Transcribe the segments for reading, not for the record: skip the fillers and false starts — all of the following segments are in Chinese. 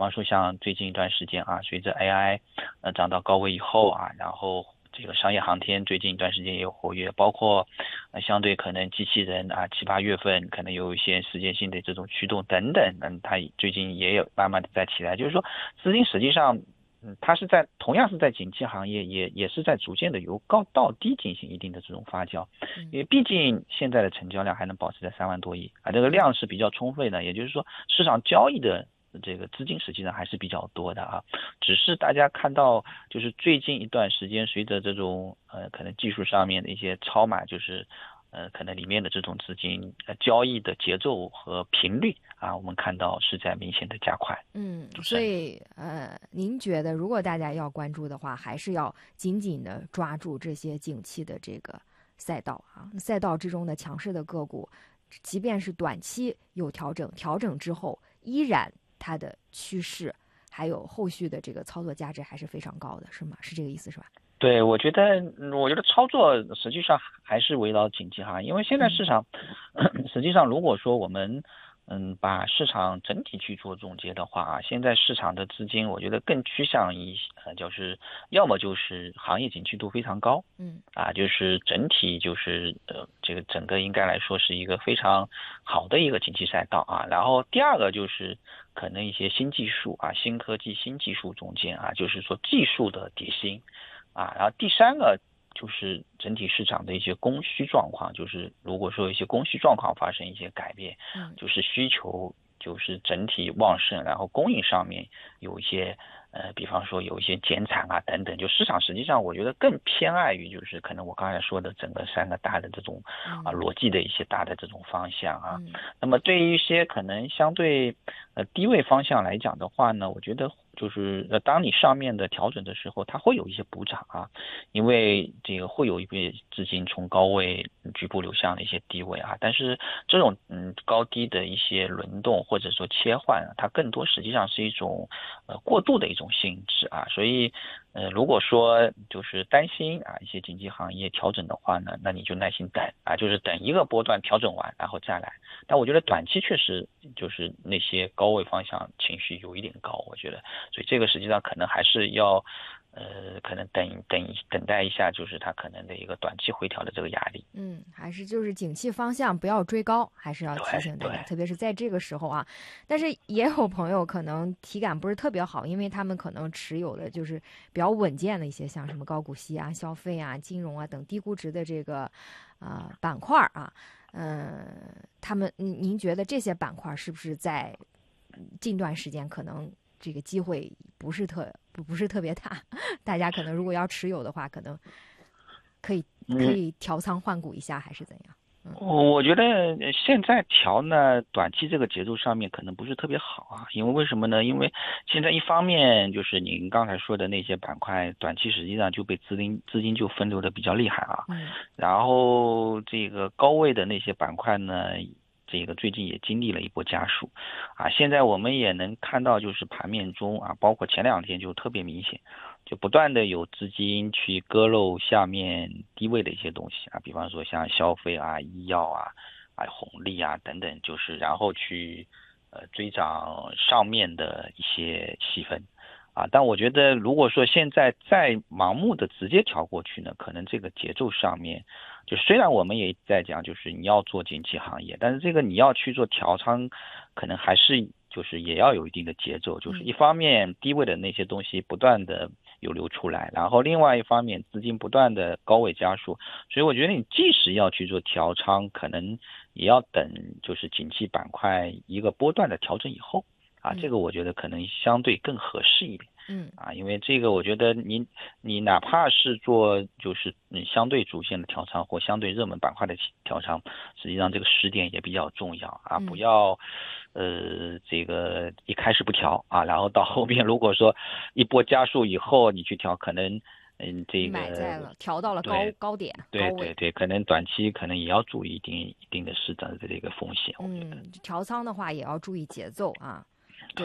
方说像最近一段时间啊，随着 AI 涨到高位以后啊，然后这个商业航天最近一段时间也有活跃，包括相对可能机器人啊7、8月份可能有一些时间性的这种驱动等等，它最近也有慢慢的在起来，就是说资金实际上。它是同样是在景气行业，也是在逐渐的由高到低进行一定的这种发酵，因为毕竟现在的成交量还能保持在3万多亿啊，这个量是比较充分的，也就是说市场交易的这个资金实际上还是比较多的啊，只是大家看到就是最近一段时间随着这种可能技术上面的一些超买，就是可能里面的这种资金交易的节奏和频率啊，我们看到是在明显的加快。 所以您觉得如果大家要关注的话，还是要紧紧的抓住这些景气的这个赛道啊，赛道之中的强势的个股，即便是短期有调整，调整之后依然它的趋势还有后续的这个操作价值还是非常高的，是吗？是这个意思是吧？ 对，我觉得操作实际上还是围绕景气哈，因为现在市场，实际上如果说我们把市场整体去做总结的话啊，现在市场的资金我觉得更趋向于就是要么就是行业景气度非常高，就是整体就是这个整个应该来说是一个非常好的一个景气赛道啊，然后第二个就是可能一些新技术啊、新科技、新技术中间啊，就是说技术的叠新。然后第三个就是整体市场的一些供需状况，就是如果说一些供需状况发生一些改变，就是需求就是整体旺盛，然后供应上面有一些比方说有一些减产啊等等，就市场实际上我觉得更偏爱于就是可能我刚才说的整个3个大的这种逻辑的一些大的这种方向啊。那么对于一些可能相对低位方向来讲的话呢，我觉得就是当你上面的调整的时候，它会有一些补涨啊，因为这个会有一笔资金从高位局部流向的一些低位啊，但是这种高低的一些轮动或者说切换它更多实际上是一种过渡的一种性质啊，所以如果说就是担心一些经济行业调整的话呢，那你就耐心等啊，就是等一个波段调整完然后再来。但我觉得短期确实就是那些高位方向情绪有一点高，我觉得，所以这个实际上可能还是要可能等待一下，就是它可能的一个短期回调的这个压力。 还是就是景气方向不要追高，还是要提醒大家，特别是在这个时候啊。但是也有朋友可能体感不是特别好，因为他们可能持有的就是比较稳健的一些，像什么高股息啊、消费啊、金融啊等低估值的这个板块啊。您觉得这些板块是不是在近段时间可能这个机会不是特别大？大家可能如果要持有的话，可能可以调仓换股一下，还是怎样？ 我觉得现在调呢，短期这个节奏上面可能不是特别好啊，因为为什么呢？因为现在一方面就是您刚才说的那些板块，短期实际上就被资金就分流的比较厉害啊。然后这个高位的那些板块呢，这个最近也经历了一波加速啊。现在我们也能看到，就是盘面中啊，包括前2天就特别明显。就不断的有资金去割肉下面低位的一些东西啊，比方说像消费啊、医药啊、红利啊等等，就是然后去追涨上面的一些细分啊。但我觉得如果说现在再盲目的直接调过去呢，可能这个节奏上面，就虽然我们也在讲就是你要做景气行业，但是这个你要去做调仓，可能还是就是也要有一定的节奏，就是一方面低位的那些东西不断的有流出来，然后另外一方面资金不断的高位加速，所以我觉得你即使要去做调仓，可能也要等就是景气板块一个波段的调整以后啊，这个我觉得可能相对更合适一点。因为这个我觉得你哪怕是做就是相对主线的调仓或相对热门板块的调仓，实际上这个时点也比较重要啊，不要这个一开始不调啊，然后到后面如果说一波加速以后你去调，可能这个买在了调到了高点高位， 对，可能短期可能也要注意一定的适当的这个风险。 调仓的话也要注意节奏啊。对，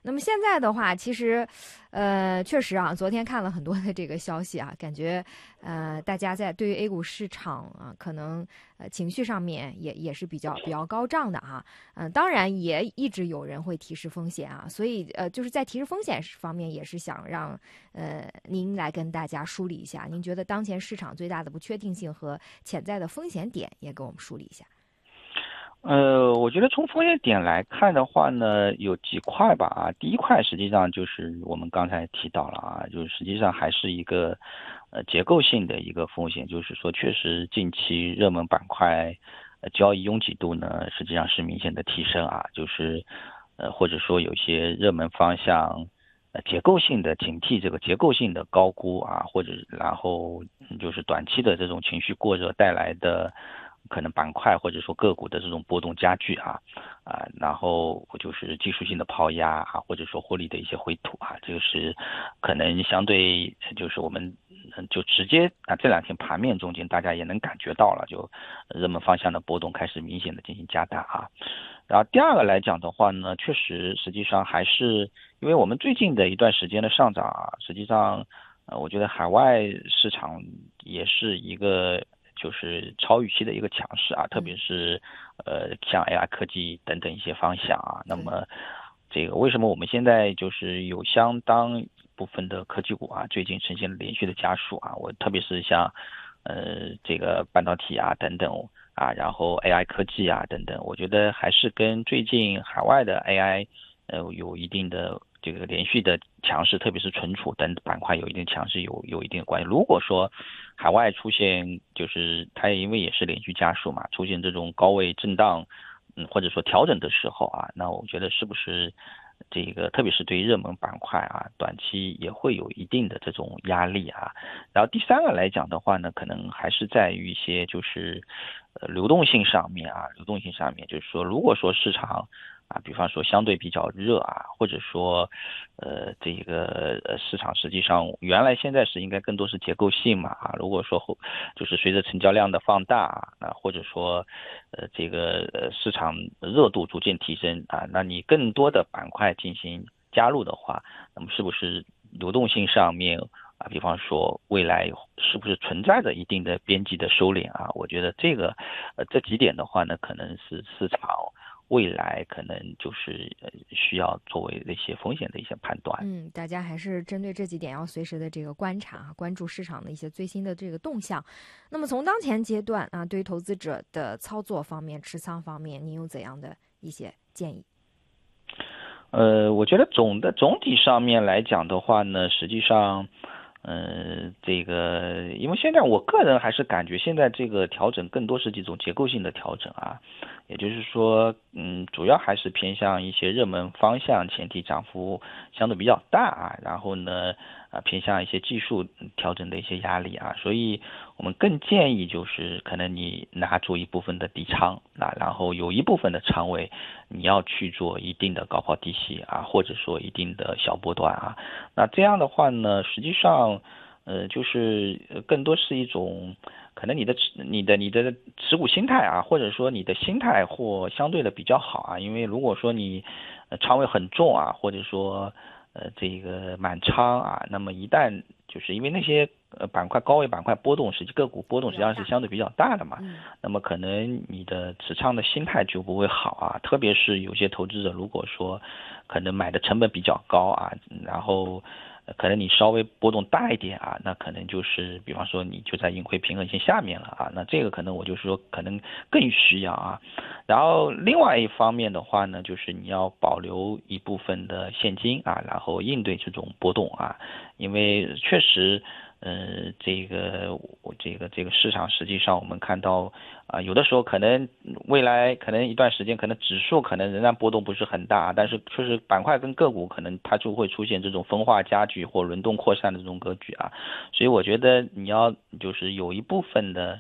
那么现在的话，其实，确实啊，昨天看了很多的这个消息啊，感觉，大家在对于 A 股市场啊，可能情绪上面也是比较高涨的哈。当然也一直有人会提示风险啊，所以就是在提示风险方面，也是想让您来跟大家梳理一下，您觉得当前市场最大的不确定性和潜在的风险点，也给我们梳理一下。 我觉得从风险点来看的话呢，有几块吧啊。第一块实际上就是我们刚才提到了啊，就是实际上还是一个结构性的一个风险，就是说确实近期热门板块交易拥挤度呢实际上是明显的提升啊，就是或者说有些热门方向结构性的警惕这个结构性的高估啊，或者然后就是短期的这种情绪过热带来的可能板块或者说个股的这种波动加剧然后就是技术性的抛压啊，或者说获利的一些回吐啊，这个是可能相对就是我们就直接这两天盘面中间大家也能感觉到了，就热门方向的波动开始明显的进行加大啊。然后第二个来讲的话呢，确实实际上还是因为我们最近的一段时间的上涨啊，实际上我觉得海外市场也是一个就是超预期的一个强势啊，特别是像 AI 科技等等一些方向啊。那么这个为什么我们现在就是有相当部分的科技股啊，最近呈现了连续的加速啊？我特别是像这个半导体啊等等啊，然后 AI 科技啊等等，我觉得还是跟最近海外的 AI 有一定的这个连续的强势，特别是存储等板块有一定强势有一定的关系。如果说海外出现就是它因为也是连续加速嘛，出现这种高位震荡或者说调整的时候啊，那我觉得是不是这个特别是对于热门板块啊，短期也会有一定的这种压力啊。然后第三个来讲的话呢，可能还是在于一些就是流动性上面啊，流动性上面就是说，如果说市场比方说相对比较热啊，或者说这个市场实际上原来现在是应该更多是结构性嘛如果说就是随着成交量的放大或者说这个市场热度逐渐提升那你更多的板块进行加入的话，那么是不是流动性上面比方说未来是不是存在着一定的边际的收敛我觉得这个这几点的话呢，可能是市场未来可能就是需要作为那些风险的一些判断。 大家还是针对这几点要随时的这个观察，关注市场的一些最新的这个动向。那么从当前阶段对于投资者的操作方面、持仓方面，您有怎样的一些建议？ 我觉得总体上面来讲的话呢，实际上这个因为现在我个人还是感觉现在这个调整更多是这种结构性的调整也就是说主要还是偏向一些热门方向前提涨幅相对比较大然后呢偏向一些技术调整的一些压力所以我们更建议就是可能你拿出一部分的底仓然后有一部分的仓位你要去做一定的高抛低吸或者说一定的小波段那这样的话呢，实际上就是更多是一种可能你的持股心态或者说你的心态或相对的比较好因为如果说你仓位很重或者说这个满仓那么一旦就是因为那些板块高位板块波动，实际个股波动实际上是相对比较大的嘛，那么可能你的持仓的心态就不会好特别是有些投资者如果说可能买的成本比较高然后可能你稍微波动大一点那可能就是比方说你就在盈亏平衡线下面了那这个可能我就是说可能更需要然后另外一方面的话呢，就是你要保留一部分的现金然后应对这种波动因为确实这个市场实际上我们看到有的时候可能未来可能一段时间可能指数可能仍然波动不是很大，但是确实板块跟个股可能它就会出现这种分化加剧或轮动扩散的这种格局所以我觉得你要就是有一部分的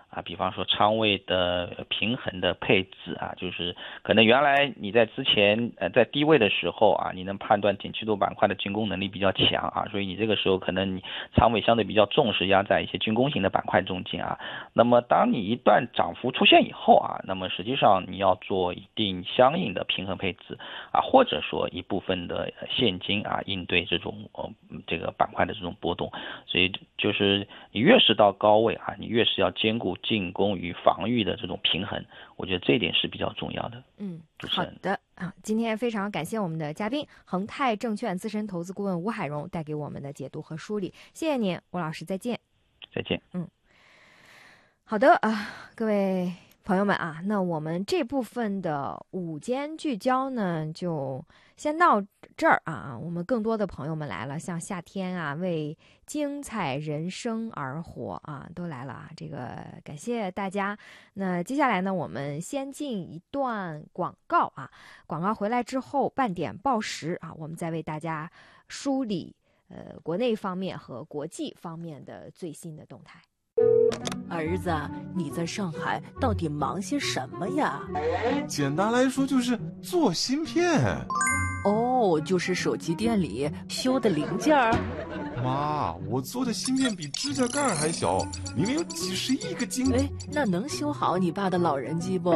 比方说仓位的平衡的配置就是可能原来你在之前在低位的时候你能判断景气度板块的进攻能力比较强所以你这个时候可能你仓位相对比较重视压在一些军工型的板块中间那么当你一段涨幅出现以后那么实际上你要做一定相应的平衡配置或者说一部分的现金应对这种这个板块的这种波动，所以就是你越是到高位你越是要兼顾进攻与防御的这种平衡，我觉得这一点是比较重要的。 好的今天非常感谢我们的嘉宾恒泰证券资深投资顾问吴海荣带给我们的解读和梳理，谢谢您，吴老师，再见。 再见。 好的各位朋友们那我们这部分的午间聚焦呢，就先到这儿我们更多的朋友们来了，像夏天为精彩人生而活都来了这个感谢大家。那接下来呢，我们先进一段广告广告回来之后半点报时我们再为大家梳理国内方面和国际方面的最新的动态。 儿子，你在上海到底忙些什么呀？ 简单来说就是做芯片。 就是手机店里修的零件儿。 妈，我做的芯片比指甲盖还小，明明有几十亿个晶。 那能修好你爸的老人机不？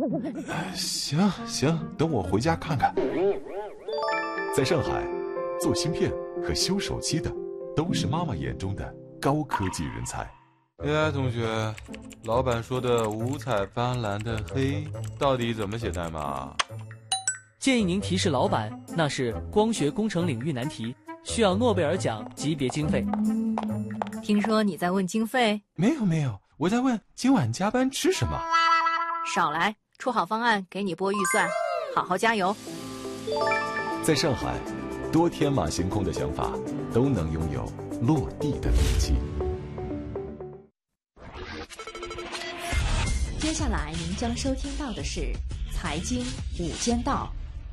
行，等我回家看看。 在上海，做芯片和修手机的都是妈妈眼中的高科技人才。 同学，老板说的五彩斑斓的黑到底怎么写代码？ 建议您提示老板，那是光学工程领域难题，需要诺贝尔奖级别经费。 听说你在问经费？ 没有，我在问今晚加班吃什么。 少来，出好方案给你拨预算，好好加油。 在上海，多天马行空的想法都能拥有落地的底气。 接下来您将收听到的是财经午间道。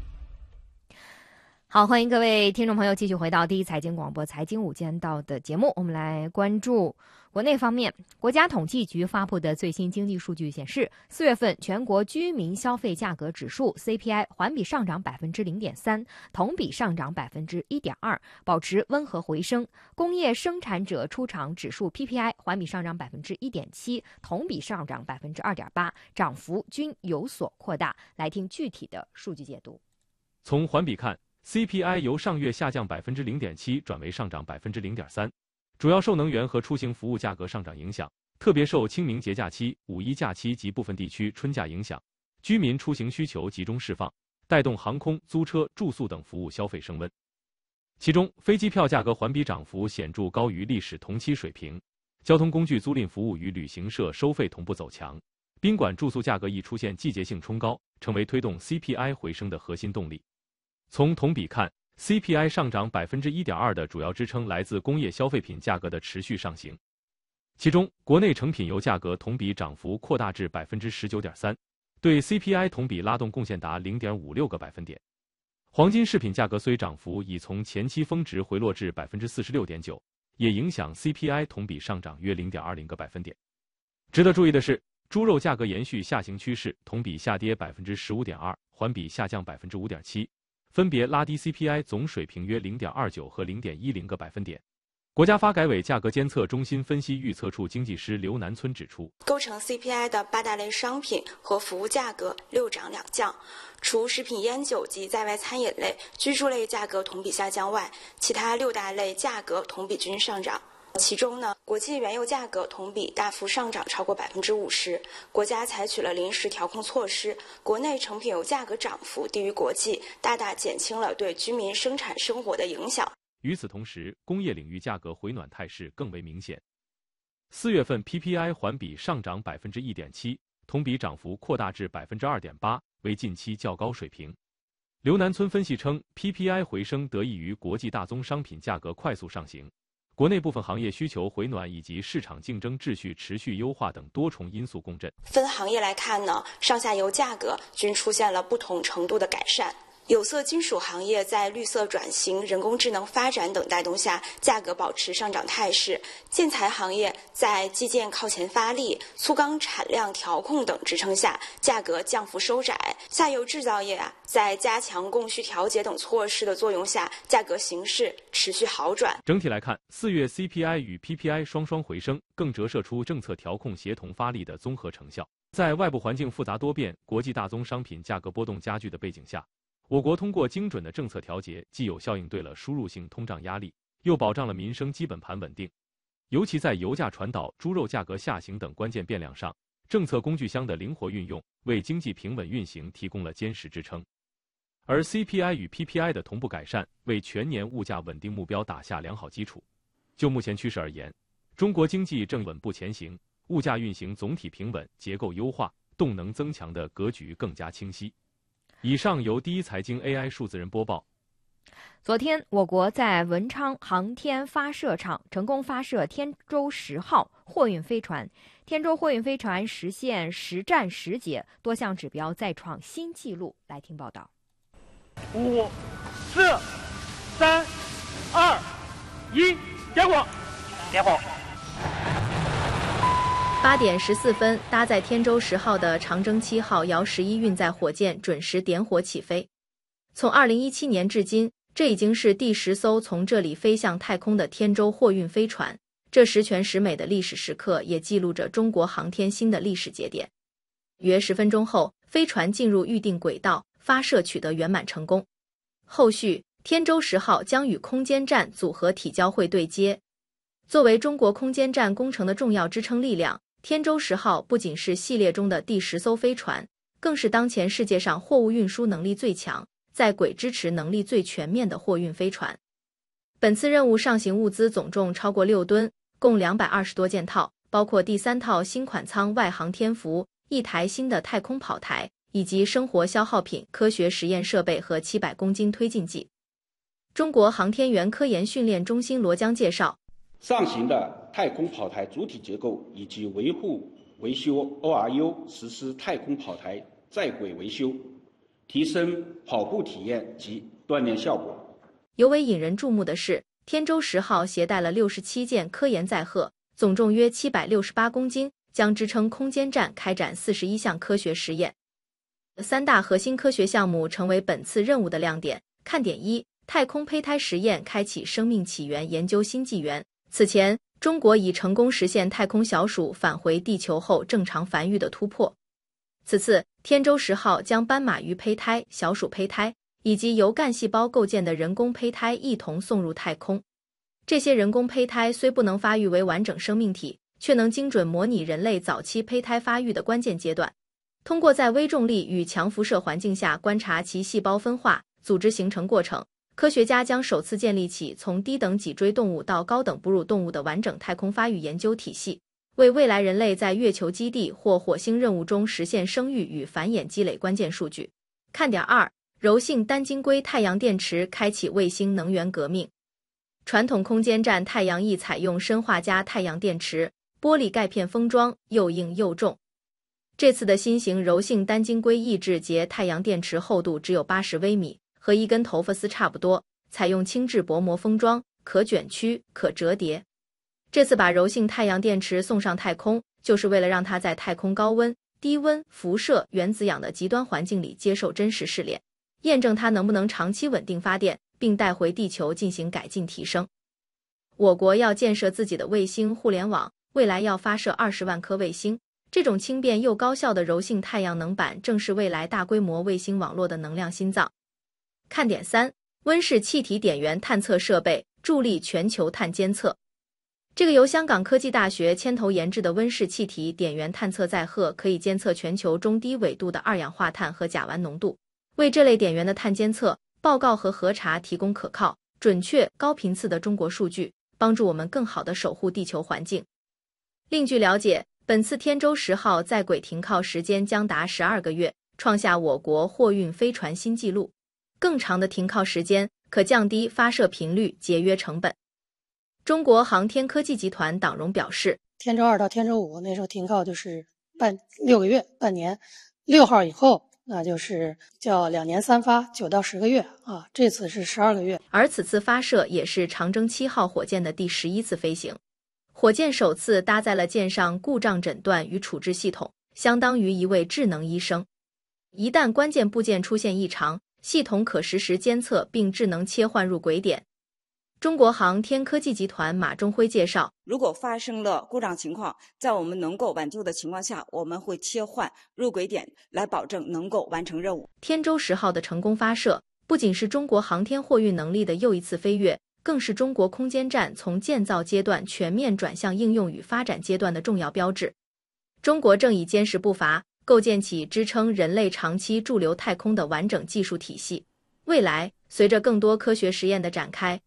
好，欢迎各位听众朋友继续回到第一财经广播财经午间道的节目。我们来关注国内方面，国家统计局发布的最新经济数据显示，4月份全国居民消费价格指数 CPI 环比上涨 0.3%， 同比上涨 1.2%， 保持温和回升。工业生产者出厂指数 PPI 环比上涨 1.7%， 同比上涨 2.8%， 涨幅均有所扩大。来听具体的数据解读。 从环比看， CPI 由上月下降 0.7% 转为上涨 0.3%， 主要受能源和出行服务价格上涨影响，特别受清明节假期、五一假期及部分地区春假影响，居民出行需求集中释放，带动航空、租车、住宿等服务消费升温。其中，飞机票价格环比涨幅显著高于历史同期水平，交通工具租赁服务与旅行社收费同步走强，宾馆住宿价格亦出现季节性冲高，成为推动 CPI 回升的核心动力。从同比看， CPI 上涨 1.2% 的主要支撑来自工业消费品价格的持续上行，其中国内成品油价格同比涨幅扩大至 19.3%， 对 CPI 同比拉动贡献达 0.56个百分点。黄金饰品价格虽涨幅已从前期峰值回落至 46.9%， 也影响 CPI 同比上涨约 0.20个百分点。值得注意的是，猪肉价格延续下行趋势，同比下跌 15.2%， 环比下降 5.7%，分别拉低 CPI 总水平约 0.29 和 0.10个百分点。国家发改委价格监测中心分析预测处经济师刘南村指出， 构成 CPI 的8大类商品和服务价格6涨2降，除食品烟酒及在外餐饮类、居住类价格同比下降外，其他6大类价格同比均上涨。其中呢，国际原油价格同比大幅上涨超过 50%， 国家采取了临时调控措施，国内成品油价格涨幅低于国际，大大减轻了对居民生产生活的影响。 与此同时，工业领域价格回暖态势更为明显。4月份 PPI 环比上涨 1.7%， 同比涨幅扩大至 2.8%， 为近期较高水平。刘南村分析称， PPI 回升得益于国际大宗商品价格快速上行，国内部分行业需求回暖以及市场竞争秩序持续优化等多重因素共振。 分行业来看呢，上下游价格均出现了不同程度的改善。 有色金属行业在绿色转型、人工智能发展等带动下，价格保持上涨态势。建材行业在基建靠前发力、粗钢产量调控等支撑下，价格降幅收窄。下游制造业在加强供需调节等措施的作用下，价格形势持续好转。 整体来看，4月 CPI 与 PPI 双双回升，更折射出政策调控协同发力的综合成效。在外部环境复杂多变、国际大宗商品价格波动加剧的背景下，我国通过精准的政策调节，既有效应对了输入性通胀压力，又保障了民生基本盘稳定。尤其在油价传导、猪肉价格下行等关键变量上，政策工具箱的灵活运用，为经济平稳运行提供了坚实支撑。而 CPI 与 PPI 的同步改善，为全年物价稳定目标打下良好基础。就目前趋势而言，中国经济正稳步前行，物价运行总体平稳，结构优化，动能增强的格局更加清晰。以上由第一财经 AI 数字人播报。 昨天，我国在文昌航天发射场成功发射天舟10号货运飞船。天舟货运飞船实现实战实解，多项指标再创新纪录。来听报道。 5、4、3、2、1，点火！点火 ！8点14分，搭载天舟10号的长征7号遥11运载火箭准时点火起飞。从2017年至今，这已经是第10艘从这里飞向太空的天舟货运飞船。这十全十美的历史时刻，也记录着中国航天新的历史节点。约10分钟后，飞船进入预定轨道，发射取得圆满成功。后续，天舟10号将与空间站组合体交会对接。作为中国空间站工程的重要支撑力量，天舟10号不仅是系列中的第10艘飞船，更是当前世界上货物运输能力最强、在轨支持能力最全面的货运飞船。本次任务上行物资总重超过6吨，共220多件套，包括第3套新款舱外航天服、1台新的太空跑台，以及生活消耗品、科学实验设备和700公斤推进剂。中国航天员科研训练中心罗江介绍， 上行的太空跑台主体结构以及维护维修 ORU 实施太空跑台在轨维修，提升跑步体验及锻炼效果。 尤为引人注目的是，天舟10号携带了67件科研载荷，总重约768公斤，将支撑空间站开展41项科学实验。3大核心科学项目成为本次任务的亮点。看点1：太空胚胎实验开启生命起源研究新纪元。此前，中国已成功实现太空小鼠返回地球后正常繁育的突破。此次，天舟10号将斑马鱼胚胎、小鼠胚胎以及由干细胞构建的人工胚胎一同送入太空。这些人工胚胎虽不能发育为完整生命体，却能精准模拟人类早期胚胎发育的关键阶段。通过在微重力与强辐射环境下观察其细胞分化、组织形成过程，科学家将首次建立起从低等脊椎动物到高等哺乳动物的完整太空发育研究体系，为未来人类在月球基地或火星任务中实现生育与繁衍积累关键数据。看点2：柔性单晶硅太阳电池开启卫星能源革命。传统空间站太阳翼采用砷化镓太阳电池，玻璃钙片封装，又硬又重。这次的新型柔性单晶硅抑制节太阳电池厚度只有80微米，和一根头发丝差不多，采用轻质薄膜封装，可卷曲、可折叠。这次把柔性太阳电池送上太空，就是为了让它在太空高温、低温、辐射、原子氧的极端环境里接受真实试炼，验证它能不能长期稳定发电，并带回地球进行改进提升。我国要建设自己的卫星互联网，未来要发射20万颗卫星。这种轻便又高效的柔性太阳能板正是未来大规模卫星网络的能量心脏。看点3：温室气体点源探测设备助力全球碳监测。这个由香港科技大学牵头研制的温室气体点源探测载荷，可以监测全球中低纬度的二氧化碳和甲烷浓度，为这类点源的碳监测、报告和核查提供可靠、准确、高频次的中国数据，帮助我们更好地守护地球环境。另据了解，本次天舟10号在轨停靠时间将达12个月，创下我国货运飞船新纪录。更长的停靠时间可降低发射频率，节约成本。中国航天科技集团党荣表示， 天舟2到天舟5那时候停靠就是6个月，半年。6号以后， 那就是叫2年3发，9到10个月啊，这次是12个月。 而此次发射也是长征7号火箭的第11次飞行。火箭首次搭载了舰上故障诊断与处置系统，相当于一位智能医生。一旦关键部件出现异常，系统可实时监测并智能切换入轨点。中国航天科技集团马中辉介绍， 如果发生了故障情况，在我们能够挽救的情况下，我们会切换入轨点，来保证能够完成任务。 天舟10号的成功发射，不仅是中国航天货运能力的又一次飞跃，更是中国空间站从建造阶段全面转向应用与发展阶段的重要标志。中国正以坚实步伐，构建起支撑人类长期驻留太空的完整技术体系。未来，随着更多科学实验的展开，